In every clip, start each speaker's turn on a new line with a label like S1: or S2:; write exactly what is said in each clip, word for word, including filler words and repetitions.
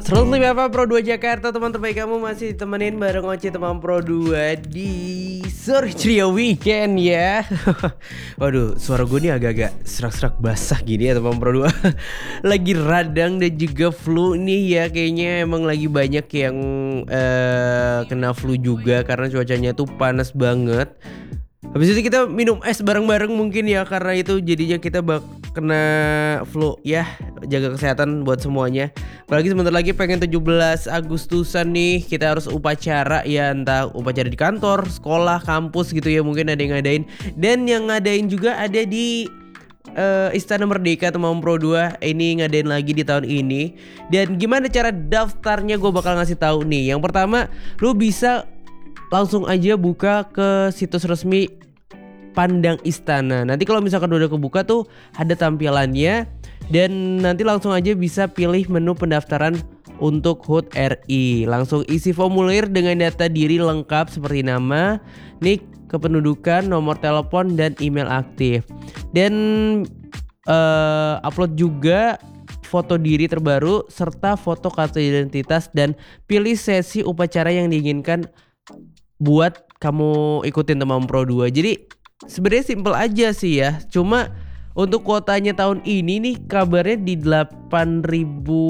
S1: seratus lima apa Pro dua Jakarta, teman terbaik kamu masih ditemenin bareng Oce teman Pro dua di sore ceria weekend ya. Waduh, suara gue nih agak-agak serak-serak basah gini ya teman Pro dua. Lagi radang dan juga flu nih ya, kayaknya emang lagi banyak yang uh, kena flu juga karena cuacanya tuh panas banget. Habis itu kita minum es bareng-bareng mungkin ya, karena itu jadinya kita bak kena flu ya. Jaga kesehatan buat semuanya. Apalagi sebentar lagi pengen tujuh belas Agustusan nih, kita harus upacara ya, entah upacara di kantor, sekolah, kampus gitu ya, mungkin ada yang ngadain. Dan yang ngadain juga ada di uh, Istana Merdeka teman Pro dua, ini ngadain lagi di tahun ini. Dan gimana cara daftarnya gue bakal ngasih tahu nih. Yang pertama, lu bisa langsung aja buka ke situs resmi Pandang Istana. Nanti kalau misalkan udah kebuka tuh ada tampilannya, dan nanti langsung aja bisa pilih menu pendaftaran untuk H U T R I. Langsung isi formulir dengan data diri lengkap seperti nama, nik, kependudukan, nomor telepon, dan email aktif. Dan uh, upload juga foto diri terbaru serta foto kartu identitas, dan pilih sesi upacara yang diinginkan buat kamu ikutin teman Pro dua. Jadi sebenarnya simple aja sih ya. Cuma untuk kuotanya tahun ini nih kabarnya di delapan ribu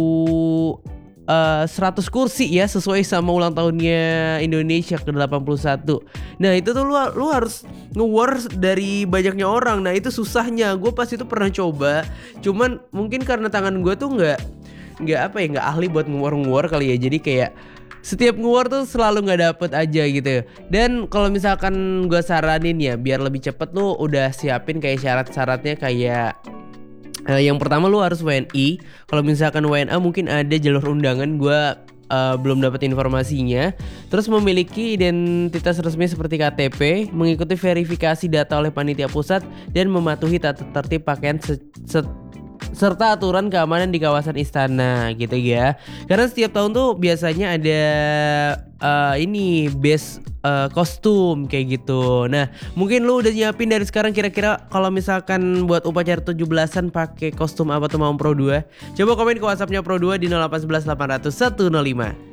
S1: seratus kursi ya, sesuai sama ulang tahunnya Indonesia ke delapan puluh satu. Nah itu tuh lu, lu harus nge-war dari banyaknya orang. Nah itu susahnya. Gue pas itu pernah coba, cuman mungkin karena tangan gue tuh gak, gak apa ya, gak ahli buat nge-war-nge-war kali ya. Jadi kayak setiap nge-war tuh selalu gak dapet aja gitu. Dan kalau misalkan gue saranin ya, biar lebih cepet lu udah siapin kayak syarat-syaratnya. Kayak uh, yang pertama lu harus W N I. Kalau misalkan W N A mungkin ada jalur undangan, gue uh, belum dapat informasinya. Terus memiliki identitas resmi seperti K T P, mengikuti verifikasi data oleh panitia pusat, dan mematuhi tata tertib pakaian se- se- serta aturan keamanan di kawasan istana gitu ya. Karena setiap tahun tuh biasanya ada uh, ini base uh, kostum kayak gitu. Nah mungkin lu udah nyiapin dari sekarang kira-kira kalau misalkan buat upacara tujuh belasan pakai kostum apa tuh mau Pro dua? Coba komen ke WhatsAppnya Pro dua di nol delapan satu satu delapan nol nol satu nol lima.